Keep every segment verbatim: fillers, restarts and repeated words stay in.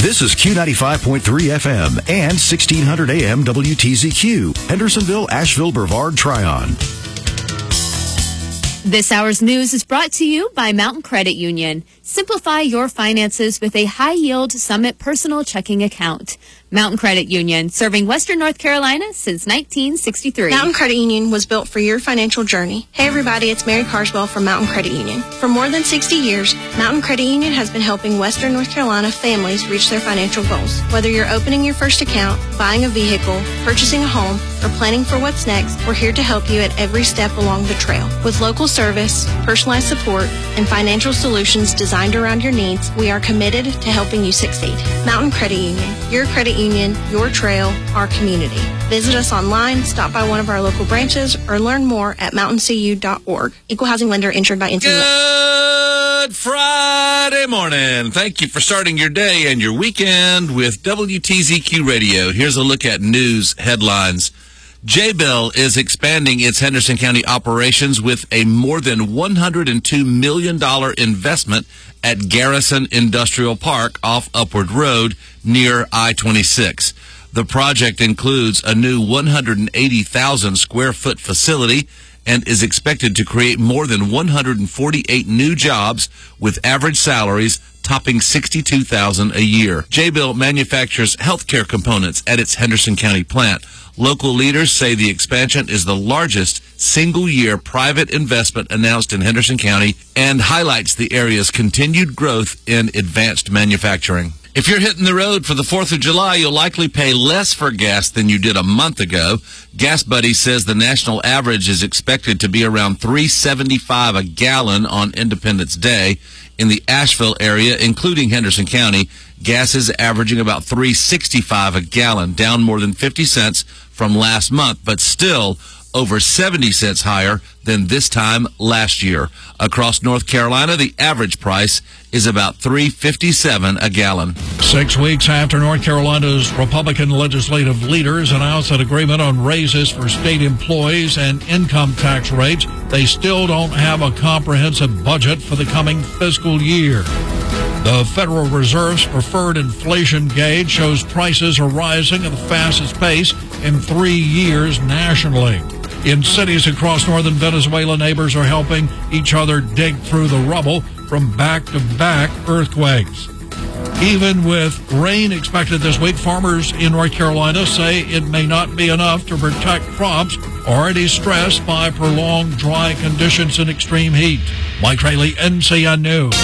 This is Q ninety-five point three F M and sixteen hundred A M W T Z Q, Hendersonville, Asheville, Brevard, Tryon. This hour's news is brought to you by Mountain Credit Union. Simplify your finances with a high-yield Summit personal checking account. Mountain Credit Union, serving Western North Carolina since nineteen sixty-three. Mountain Credit Union was built for your financial journey. Hey everybody, it's Mary Carswell from Mountain Credit Union. For more than sixty years, Mountain Credit Union has been helping Western North Carolina families reach their financial goals. Whether you're opening your first account, buying a vehicle, purchasing a home, or planning for what's next, we're here to help you at every step along the trail. With local service, personalized support, and financial solutions designed around your needs, we are committed to helping you succeed. Mountain Credit Union, your credit union, your trail, our community. Visit us online, stop by one of our local branches, or learn more at mountain c u dot org. Equal housing lender insured by N C U A. Good Friday morning. Thank you for starting your day and your weekend with W T Z Q Radio. Here's a look at news headlines. J-Bell is expanding its Henderson County operations with a more than one hundred two million dollars investment at Garrison Industrial Park off Upward Road near I twenty-six. The project includes a new one hundred eighty thousand square foot facility and is expected to create more than one hundred forty-eight new jobs with average salaries topping sixty-two thousand dollars a year. J-Bell manufactures healthcare components at its Henderson County plant. Local leaders say the expansion is the largest single-year private investment announced in Henderson County and highlights the area's continued growth in advanced manufacturing. If you're hitting the road for the fourth of July, you'll likely pay less for gas than you did a month ago. Gas Buddy says the national average is expected to be around three seventy-five a gallon on Independence Day. In the Asheville area, including Henderson County, gas is averaging about three sixty-five a gallon, down more than fifty cents from last month, but still over seventy cents higher than this time last year. Across North Carolina, the average price is about three fifty-seven a gallon. Six weeks after North Carolina's Republican legislative leaders announced an agreement on raises for state employees and income tax rates, they still don't have a comprehensive budget for the coming fiscal year. The Federal Reserve's preferred inflation gauge shows prices are rising at the fastest pace in three years nationally. In cities across northern Venezuela, neighbors are helping each other dig through the rubble from back-to-back earthquakes. Even with rain expected this week, farmers in North Carolina say it may not be enough to protect crops already stressed by prolonged dry conditions and extreme heat. Mike Rayleigh, N C N News.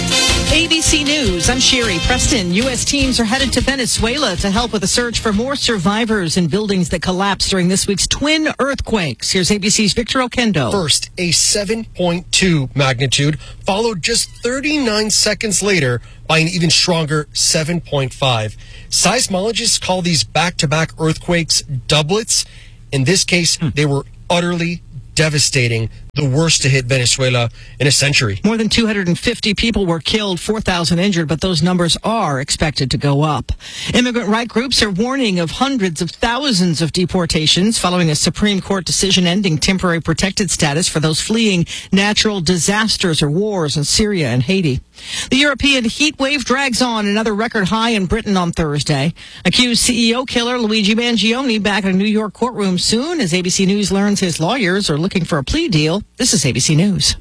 A B C News, I'm Sherry Preston. U S teams are headed to Venezuela to help with a search for more survivors in buildings that collapsed during this week's twin earthquakes. Here's A B C's Victor Oquendo. First, a seven point two magnitude, followed just thirty-nine seconds later by an even stronger seven point five. Seismologists call these back-to-back earthquakes doublets. In this case, hmm. they were utterly devastating, the worst to hit Venezuela in a century. More than two hundred fifty people were killed, four thousand injured, but those numbers are expected to go up. Immigrant right groups are warning of hundreds of thousands of deportations following a Supreme Court decision ending temporary protected status for those fleeing natural disasters or wars in Syria and Haiti. The European heat wave drags on, another record high in Britain on Thursday. Accused C E O killer Luigi Mangione back in a New York courtroom soon as A B C News learns his lawyers are looking for a plea deal. This is A B C News.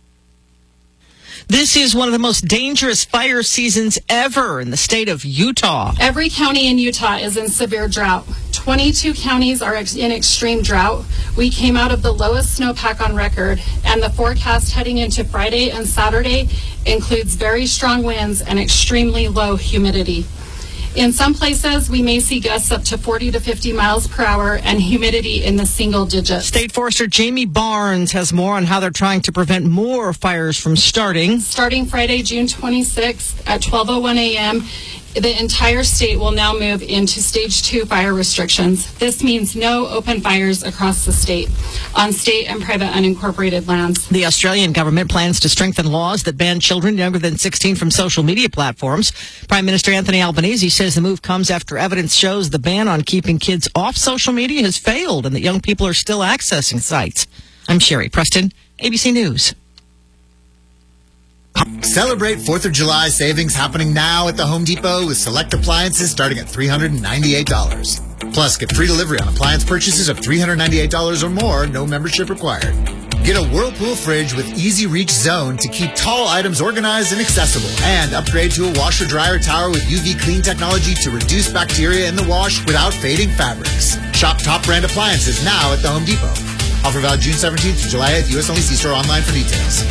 This is one of the most dangerous fire seasons ever in the state of Utah. Every county in Utah is in severe drought. twenty-two counties are in extreme drought. We came out of the lowest snowpack on record, and the forecast heading into Friday and Saturday includes very strong winds and extremely low humidity. In some places, we may see gusts up to forty to fifty miles per hour and humidity in the single digits. State Forester Jamie Barnes has more on how they're trying to prevent more fires from starting. Starting Friday, June twenty-sixth at twelve oh one a.m., the entire state will now move into stage two fire restrictions. This means no open fires across the state on state and private unincorporated lands. The Australian government plans to strengthen laws that ban children younger than sixteen from social media platforms. Prime Minister Anthony Albanese says the move comes after evidence shows the ban on keeping kids off social media has failed and that young people are still accessing sites. I'm Sherry Preston, A B C News. Celebrate fourth of July savings happening now at the Home Depot with select appliances starting at three hundred ninety-eight dollars. Plus, get free delivery on appliance purchases of three hundred ninety-eight dollars or more, no membership required. Get a Whirlpool fridge with Easy Reach Zone to keep tall items organized and accessible. And upgrade to a washer-dryer tower with U V clean technology to reduce bacteria in the wash without fading fabrics. Shop top brand appliances now at the Home Depot. Offer valid June seventeenth to July eighth. U S only. See store online for details.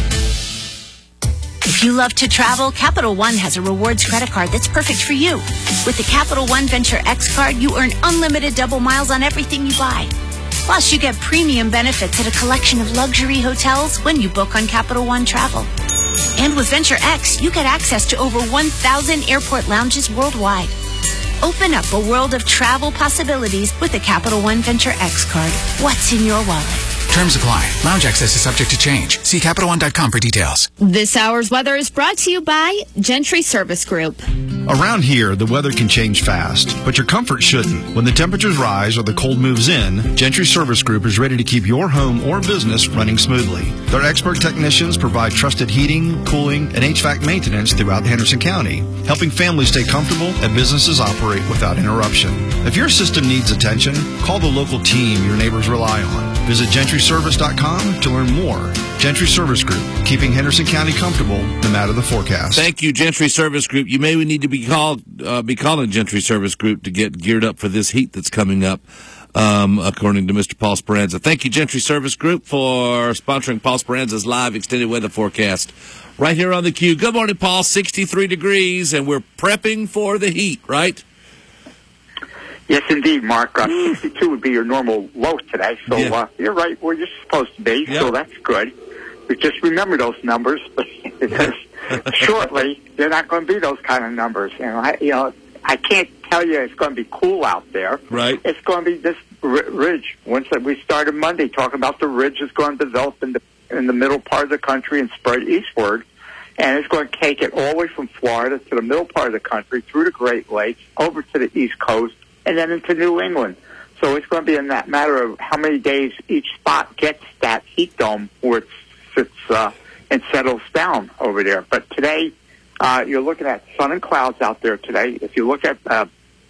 If you love to travel, Capital One has a rewards credit card that's perfect for you. With the Capital One Venture X card, you earn unlimited double miles on everything you buy. Plus, you get premium benefits at a collection of luxury hotels when you book on Capital One Travel. And with Venture X, you get access to over one thousand airport lounges worldwide. Open up a world of travel possibilities with the Capital One Venture X card. What's in your wallet? Terms apply. Lounge access is subject to change. See Capital One dot com for details. This hour's weather is brought to you by Gentry Service Group. Around here, the weather can change fast, but your comfort shouldn't. When the temperatures rise or the cold moves in, Gentry Service Group is ready to keep your home or business running smoothly. Their expert technicians provide trusted heating, cooling, and H V A C maintenance throughout Henderson County, helping families stay comfortable and businesses operate without interruption. If your system needs attention, call the local team your neighbors rely on. Visit Gentry Service dot com to learn more. Gentry Service Group, keeping Henderson County comfortable no matter the forecast. Thank you, Gentry Service Group. You may need to be called, uh, be calling Gentry Service Group to get geared up for this heat that's coming up, um, according to Mister Paul Speranza. Thank you, Gentry Service Group, for sponsoring Paul Speranza's live extended weather forecast right here on the Q. Good morning, Paul. sixty-three degrees, and we're prepping for the heat, right? Yes, indeed, Mark. Uh, sixty-two would be your normal low today, so Yeah. uh, you're right where you're supposed to be, Yep. so that's good. But just remember those numbers, because shortly they're not going to be those kind of numbers. You know, I, you know, I can't tell you it's going to be cool out there. Right. It's going to be this r- ridge. Once that we started Monday talking about the ridge is going to develop in the in the middle part of the country and spread eastward, and it's going to take it all the way from Florida to the middle part of the country, through the Great Lakes, over to the East Coast, and then into New England. So it's going to be in that matter of how many days each spot gets that heat dome where it sits uh, and settles down over there. But today, uh, you're looking at sun and clouds out there today. If you look at uh,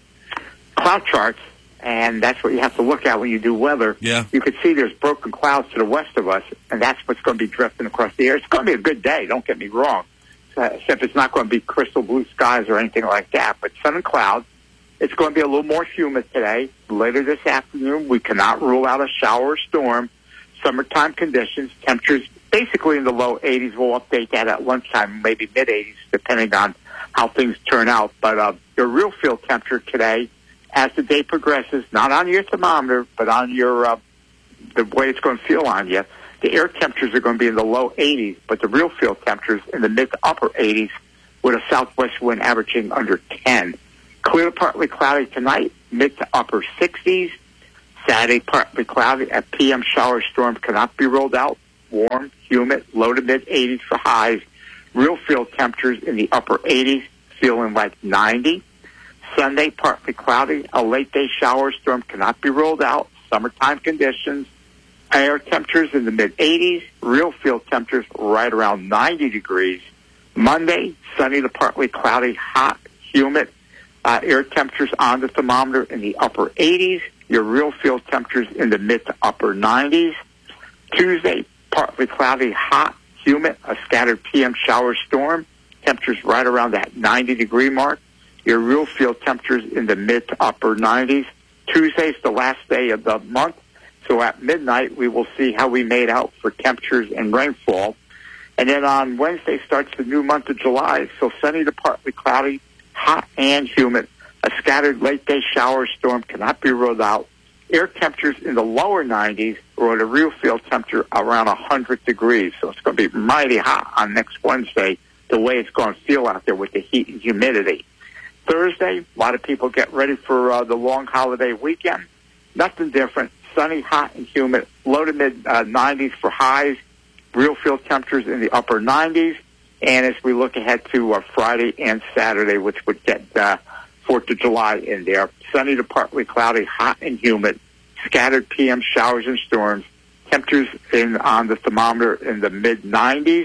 cloud charts, and that's what you have to look at when you do weather, Yeah. you can see there's broken clouds to the west of us, and that's what's going to be drifting across the air. It's going to be a good day, don't get me wrong, uh, except it's not going to be crystal blue skies or anything like that. But sun and clouds. It's going to be a little more humid today. Later this afternoon, we cannot rule out a shower or storm. Summertime conditions, temperatures basically in the low eighties. We'll update that at lunchtime, maybe mid-eighties, depending on how things turn out. But uh, your real feel temperature today, as the day progresses, not on your thermometer, but on your uh, the way it's going to feel on you, the air temperatures are going to be in the low eighties, but the real feel temperatures in the mid to upper eighties, with a southwest wind averaging under ten. Clear to partly cloudy tonight, mid to upper sixties. Saturday, partly cloudy. At P M, shower storm cannot be ruled out. Warm, humid, low to mid eighties for highs. Real feel temperatures in the upper eighties, feeling like ninety. Sunday, partly cloudy. A late day shower storm cannot be ruled out. Summertime conditions. Air temperatures in the mid eighties. Real feel temperatures right around ninety degrees. Monday, sunny to partly cloudy, hot, humid. Uh, air temperatures on the thermometer in the upper eighties. Your real feel temperatures in the mid to upper nineties. Tuesday, partly cloudy, hot, humid, a scattered P M shower storm. Temperatures right around that ninety degree mark. Your real feel temperatures in the mid to upper nineties. Tuesday's the last day of the month. So at midnight, we will see how we made out for temperatures and rainfall. And then on Wednesday starts the new month of July. So sunny to partly cloudy, hot and humid. A scattered late-day shower storm cannot be ruled out. Air temperatures in the lower nineties, or at a real feel temperature around one hundred degrees. So it's going to be mighty hot on next Wednesday, the way it's going to feel out there with the heat and humidity. Thursday, a lot of people get ready for uh, the long holiday weekend. Nothing different. Sunny, hot, and humid. Low to mid uh, nineties for highs. Real feel temperatures in the upper nineties. And as we look ahead to uh, Friday and Saturday, which would get uh, fourth of July in there, sunny to partly cloudy, hot and humid, scattered P M showers and storms, temperatures in on the thermometer in the mid nineties,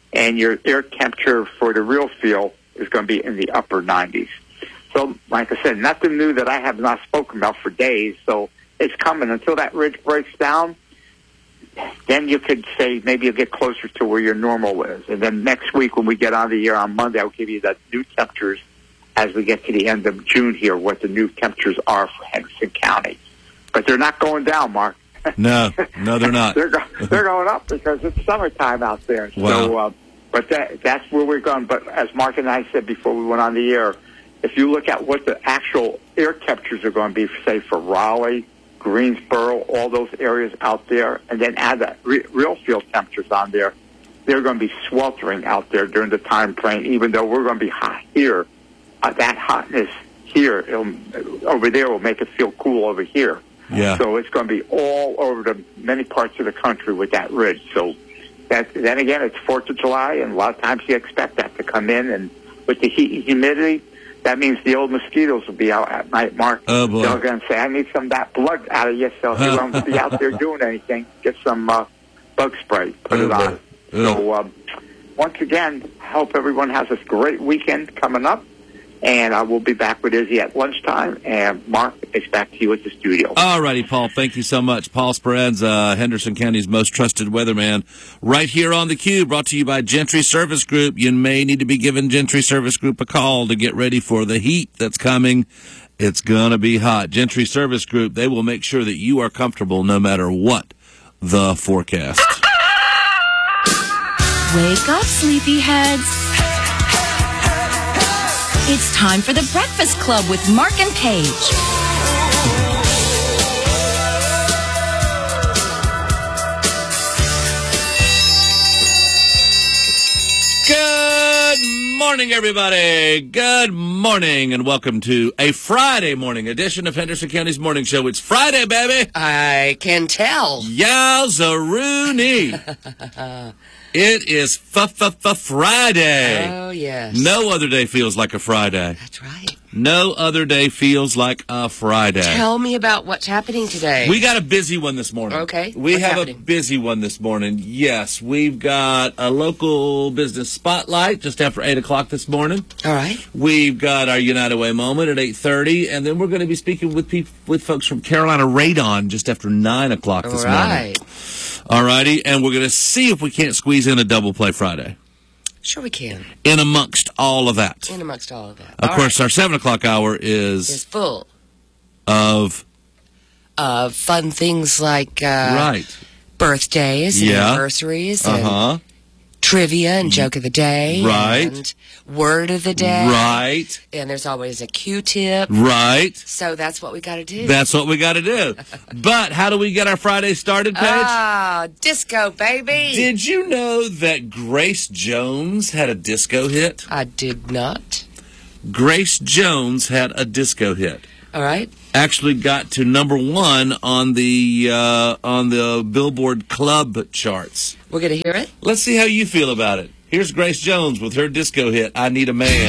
and your air temperature for the real feel is going to be in the upper nineties. So, like I said, nothing new that I have not spoken about for days. So it's coming. Until that ridge breaks down, then you could say maybe you'll get closer to where your normal is. And then next week when we get on the air on Monday, I'll give you the new temperatures as we get to the end of June here, what the new temperatures are for Henderson County. But they're not going down, Mark. No, no, they're not. they're, go- they're going up because it's summertime out there. Wow. So, uh, but that, that's where we're going. But as Mark and I said before we went on the air, if you look at what the actual air temperatures are going to be, say, for Raleigh, Greensboro, all those areas out there, and then add the re- real field temperatures on there, they're going to be sweltering out there during the time frame, even though we're going to be hot here. Uh, that hotness here, it'll, over there, will make it feel cool over here. Yeah. So it's going to be all over the many parts of the country with that ridge. So that, then again, it's fourth of July, and a lot of times you expect that to come in. And with the heat and humidity, that means the old mosquitoes will be out at night, Mark. Oh, boy. They're going to say, I need some of that blood out of you, so if you won't be out there doing anything, get some uh, bug spray, put Oh, it on. boy. So um, once again, I hope everyone has this great weekend coming up. And I will be back with Izzy at lunchtime. And Mark, it's back to you at the studio. All righty, Paul. Thank you so much. Paul Speranza, Henderson County's most trusted weatherman, right here on theCUBE, brought to you by Gentry Service Group. You may need to be giving Gentry Service Group a call to get ready for the heat that's coming. It's going to be hot. Gentry Service Group, they will make sure that you are comfortable no matter what the forecast. Wake up, sleepyheads. It's time for the Breakfast Club with Mark and Paige. Good morning, everybody. Good morning, and welcome to a Friday morning edition of Henderson County's Morning Show. It's Friday, baby. I can tell. Yowza-rooney. It is f-f-f-Friday. Oh, yes. No other day feels like a Friday. That's right. No other day feels like a Friday. Tell me about what's happening today. We got a busy one this morning. Okay. We What's have happening? a busy one this morning. Yes, we've got a local business spotlight just after eight o'clock this morning. All right. We've got our United Way moment at eight thirty, and then we're going to be speaking with people, with folks from Carolina Radon just after nine o'clock this All right. morning. All righty, and we're going to see if we can't squeeze in a double play Friday. Sure we can. In amongst all of that. In amongst all of that. Of all course, right. our seven o'clock hour is... Is full of... of fun things like... Uh, right. Birthdays and Yeah. anniversaries and Uh-huh. trivia and joke of the day. Right. And word of the day. Right. And there's always a Q-tip. Right. So that's what we got to do. That's what we got to do. But how do we get our Friday started, Paige? Ah, disco, baby. Did you know that Grace Jones had a disco hit? I did not. Grace Jones had a disco hit. All right. Actually got to number one on the uh, on the Billboard Club charts. We're going to hear it? Let's see how you feel about it. Here's Grace Jones with her disco hit, I Need a Man.